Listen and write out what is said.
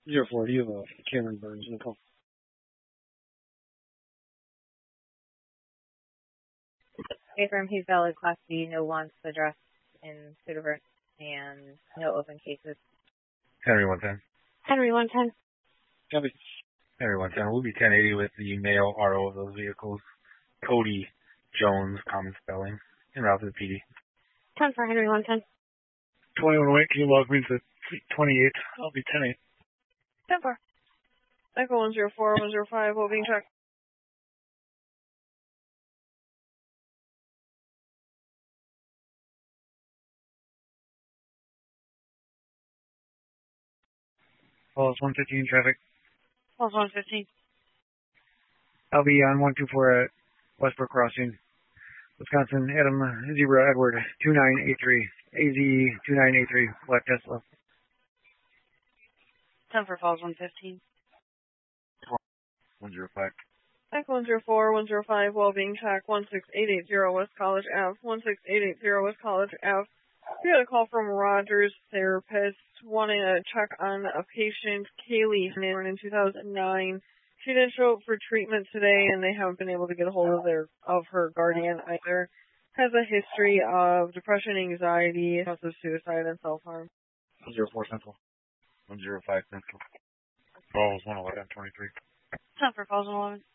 04, do you have Cameron Burns in the call? Affirm he's valid Class B, no wants address in Sudiverse, and no open cases. Henry 110. Henry 110. Copy. Henry 110. We'll be 1080 with the male RO of those vehicles. Cody Jones, common spelling, en route to the PD. 10 for Henry 110. 2108, can you log me to 28? I'll be 10-8. 10 for. Echo 104, 105, will being checked. Falls 115 traffic. Falls 115. I'll be on 124 at Westbrook Crossing, Wisconsin. Adam Zebra Edward 2983. AZ 2983. Black Tesla. 10 for Falls 115. 105. Echo 104, 105, well being checked. 16880 West College Ave. 16880 West College Ave. We had a call from Rogers therapist wanting to check on a patient, Kaylee, born in 2009. She didn't show up for treatment today, and they haven't been able to get a hold of her guardian either. Has a history of depression, anxiety, thoughts of suicide, and self-harm. 104 Central. 105 Central. Falls 111, 23. 10 for Falls 111.